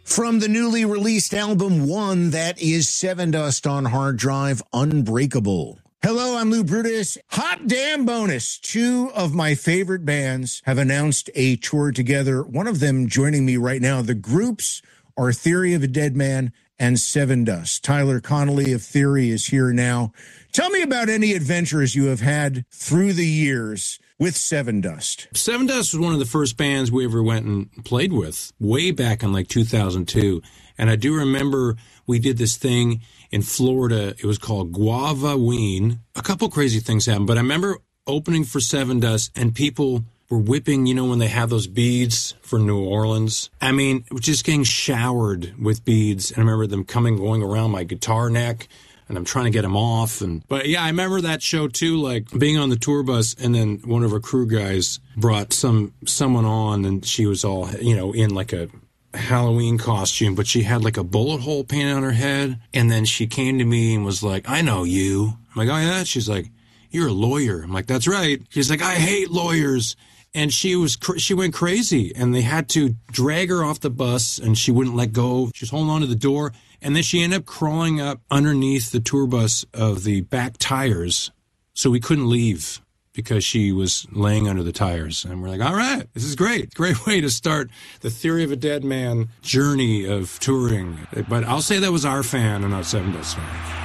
From the newly released album One, that is Sevendust on hard drive, Unbreakable. Hello, I'm Lou Brutus. Hot damn bonus. Two of my favorite bands have announced a tour together. One of them joining me right now. The groups are Theory of a Dead Man and Sevendust. Tyler Connolly of Theory is here now. Tell me about any adventures you have had through the years with Sevendust. Sevendust was one of the first bands we ever went and played with, way back in like 2002. And I do remember we did this thing in Florida. It was called Guavaween. A couple crazy things happened, but I remember opening for Sevendust and people were whipping, when they have those beads for New Orleans. I mean, just getting showered with beads. And I remember them going around my guitar neck. And I'm trying to get him off. But yeah, I remember that show too, like being on the tour bus, and then one of our crew guys brought someone on, and she was all, in like a Halloween costume, but she had like a bullet hole painted on her head. And then she came to me and was like, "I know you." I'm like, "Oh yeah?" She's like, "You're a lawyer." I'm like, "That's right." She's like, "I hate lawyers." And she went crazy, and they had to drag her off the bus, and she wouldn't let go. She was holding on to the door. And then she ended up crawling up underneath the tour bus of the back tires. So we couldn't leave because she was laying under the tires. And we're like, all right, this is great. Great way to start the Theory of a Dead Man journey of touring. But I'll say that was our fan and not Sevendust fan.